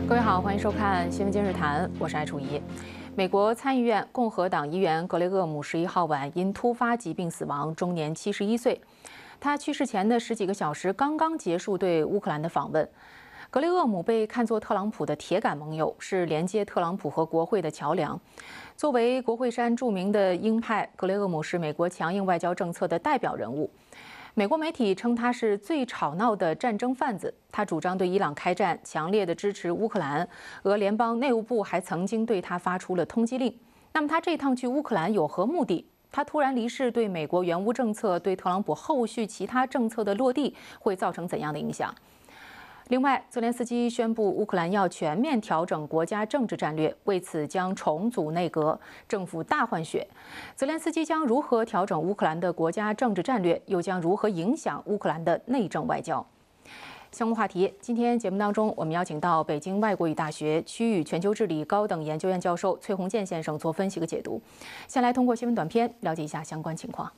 各位好，欢迎收看《新闻今日谈》，我是艾楚怡。美国参议院共和党议员格雷厄姆11号晚因突发疾病死亡，终年71岁。他去世前的十几个小时刚刚结束对乌克兰的访问。格雷厄姆被看作特朗普的铁杆盟友，是连接特朗普和国会的桥梁。作为国会山著名的鹰派，格雷厄姆是美国强硬外交政策的代表人物。美国媒体称他是最吵闹的战争贩子，他主张对伊朗开战，强烈的支持乌克兰。俄联邦内务部还曾经对他发出了通缉令。那么他这趟去乌克兰有何目的？他突然离世对美国援乌政策、对特朗普后续其他政策的落地会造成怎样的影响？另外，泽连斯基宣布乌克兰要全面调整国家政治战略，为此将重组内阁，政府大换血。泽连斯基将如何调整乌克兰的国家政治战略，又将如何影响乌克兰的内政外交？相关话题，今天节目当中，我们邀请到北京外国语大学区域全球治理高等研究院教授崔洪建先生做分析和解读。先来通过新闻短片了解一下相关情况。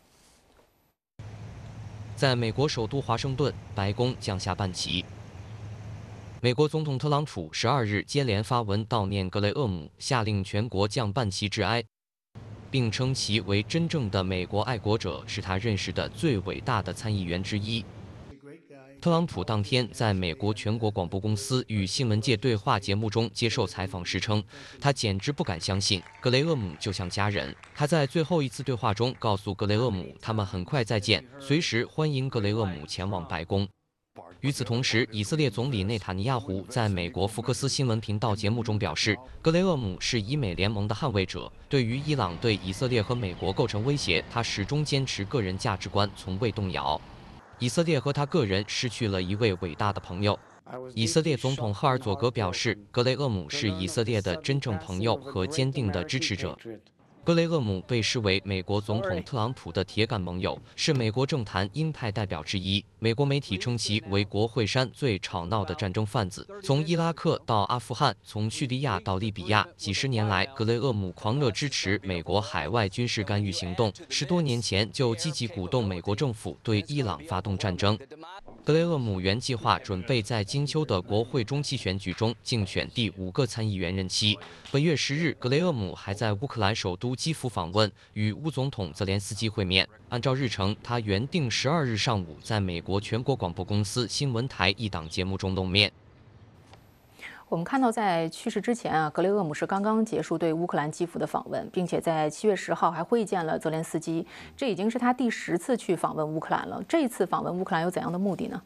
在美国首都华盛顿，白宫降下半旗。美国总统特朗普12日接连发文悼念格雷厄姆，下令全国降半旗致哀，并称其为真正的美国爱国者，是他认识的最伟大的参议员之一。特朗普当天在美国全国广播公司与新闻界对话节目中接受采访时称，他简直不敢相信格雷厄姆就像家人。他在最后一次对话中告诉格雷厄姆，他们很快再见，随时欢迎格雷厄姆前往白宫。与此同时，以色列总理内塔尼亚胡在美国福克斯新闻频道节目中表示，格雷厄姆是以美联盟的捍卫者，对于伊朗对以色列和美国构成威胁，他始终坚持个人价值观，从未动摇。以色列和他个人失去了一位伟大的朋友。以色列总统赫尔佐格表示，格雷厄姆是以色列的真正朋友和坚定的支持者。格雷厄姆被视为美国总统特朗普的铁杆盟友，是美国政坛鹰派代表之一。美国媒体称其为国会山最吵闹的战争贩子。从伊拉克到阿富汗，从叙利亚到利比亚，几十年来，格雷厄姆狂热支持美国海外军事干预行动。10多年前就积极鼓动美国政府对伊朗发动战争。格雷厄姆原计划准备在金秋的国会中期选举中竞选第5个参议员任期。本月10日，格雷厄姆还在乌克兰首都基辅访问，与乌总统泽连斯基会面。按照日程，他原定12日上午在美国全国广播公司新闻台一档节目中露面。 我们看到，在去世之前格雷厄姆是刚刚结束对乌克兰基辅的访问，并且在7月10号还会见了泽连斯基，这已经是他第10次去访问乌克兰了。这一次访问乌克兰有怎样的目的呢？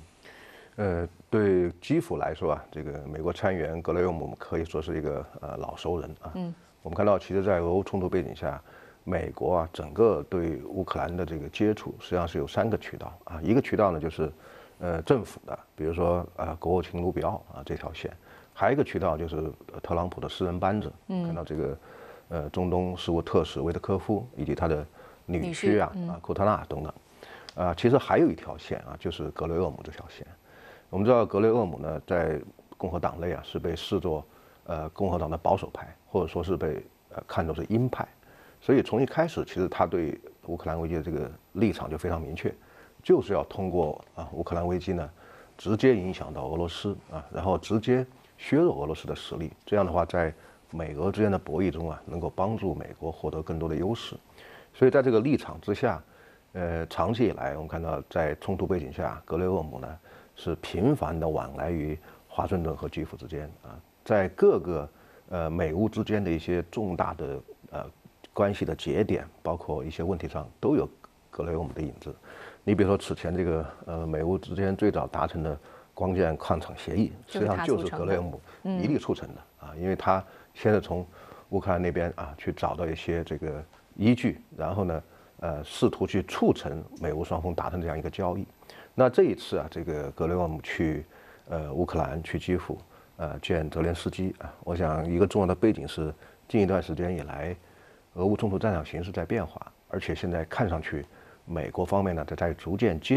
对基辅来说这个美国参议员格雷厄姆可以说是一个老熟人我们看到，其实，在俄乌冲突背景下，美国整个对乌克兰的这个接触，实际上是有3个渠道一个渠道呢就是政府的，比如说国务卿卢比奥这条线。还有一个渠道就是特朗普的私人班子，看到这个中东事务特使维特科夫以及他的女婿库特纳等等，其实还有一条线就是格雷厄姆这条线。我们知道格雷厄姆呢，在共和党内是被视作共和党的保守派，或者说是被看作是鹰派，所以从一开始，其实他对乌克兰危机的这个立场就非常明确，就是要通过乌克兰危机呢，直接影响到俄罗斯然后直接削弱俄罗斯的实力，这样的话，在美俄之间的博弈中能够帮助美国获得更多的优势。所以在这个立场之下，长期以来我们看到，在冲突背景下，格雷厄姆呢是频繁的往来于华盛顿和基辅之间在各个美乌之间的一些重大的关系的节点，包括一些问题上都有格雷厄姆的影子。你比如说此前这个美乌之间最早达成的光电矿场协议，实际上就是格雷厄姆一力促成的因为他先是从乌克兰那边去找到一些这个依据，然后呢试图去促成美乌双方达成这样一个交易。那这一次这个格雷厄姆去乌克兰去基辅见泽连斯基我想一个重要的背景是近一段时间以来，俄乌冲突战场形势在变化，而且现在看上去美国方面呢在逐渐